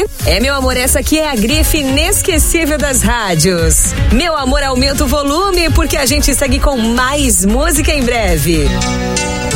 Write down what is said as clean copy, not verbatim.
Meu amor, essa aqui é a grife inesquecível das rádios. Meu amor, aumenta o volume porque a gente segue com mais música em breve.